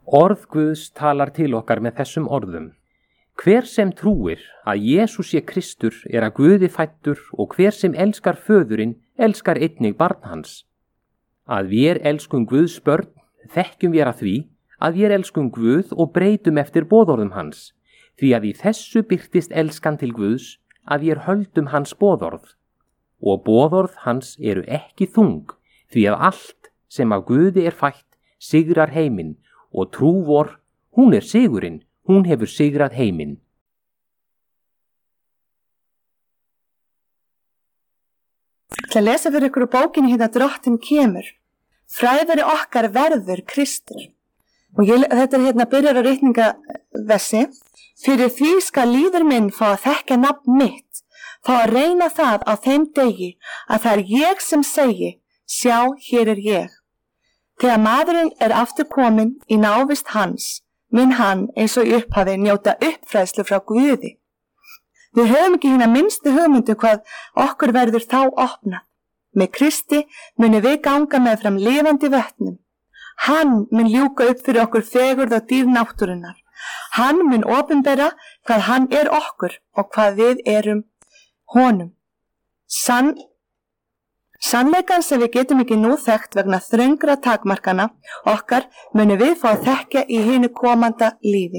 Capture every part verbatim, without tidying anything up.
Orð Guðs talar til okkar með þessum orðum. Hver sem trúir að Jesús sé Kristur er að Guði fæddur og hver sem elskar föðurinn elskar einnig barn hans. Að vér elskum Guðs börn þekkjum vér að því að vér elskum Guð og breytum eftir boðorðum hans, því að í þessu birtist elskan til Guðs að vér höldum hans boðorð. Og boðorð hans eru ekki þung, því að allt sem af Guði er fætt sigrar heiminn og trú vor, hún er sigurinn, hún hefur sigrað heiminn. Ég ætla að lesa fyrir ykkur úr bókinni hérna Drottinn kemur. Fræðari okkar verður Kristur. Og ég, þetta er hérna byrjar á ritningavessi. Fyrir því skal líður minn fá að þekka nafn mitt, fá að reyna það á þeim degi að það er ég sem segi, sjá, hér er ég. Þegar maðurinn er aftur kominn í návist hans, mun hann eins og í upphafi njóta uppfræðslu frá Guði. Við höfum ekki hérna minnstu hugmyndu hvað okkur verður þá opnað. Með Kristi munum við ganga með fram lifandi vötnum. Hann mun ljúka upp fyrir okkur fegurð og dýr náttúrunnar. Hann mun opinbera hvað hann er okkur og hvað við erum honum. Sann Sannleikan sem við getum ekki nú þekkt vegna þröngra takmarkana okkar munum við fá að þekka í hinu komanda lífi.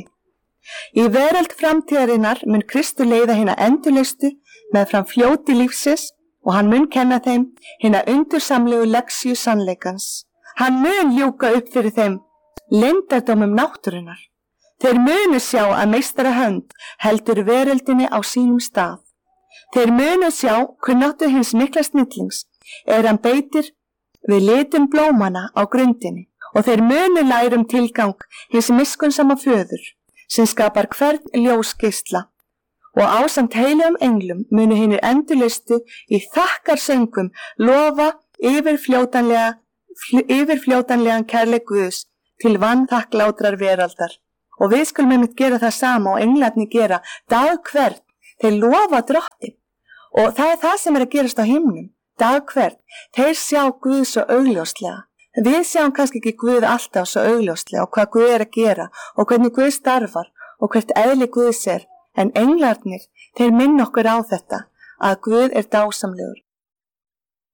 Í veröld framtíðarinnar mun Kristur leiða hina endurlaustu með fram fljóti lífsins og hann mun kenna þeim hina undursamlegu lexíu sannleikans. Hann mun ljúka upp fyrir þeim leyndardómum náttúrunnar. Þeir munu sjá að meistara hönd heldur veröldinni á sínum stað. Þeir munu sjá kunnáttu hins mikla snillings er hann beitir við litum blómana á grundinni og þeir munu læra um tilgang hins miskunnsama föður sem skapar hvern ljósgeisla og ásamt heilum englum munu hinir endurlaustu í þakkarsöngum lofa yfirfljótanlega, yfirfljótanlegan kærleik Guðs til vanþakklátrar veraldar. Og við skulum einmitt gera það sama og englarnir gera dag hvern, þeir lofa Drottinn og það er það sem er að gerast á himnum. Dag hvern, þeir sjá Guð svo augljóslega. Við sjáum kannski ekki Guð alltaf svo augljóslega og hvað Guð er að gera og hvernig Guð starfar og hvert eðli Guðs er. En englarnir, þeir minna okkur á þetta að Guð er dásamlegur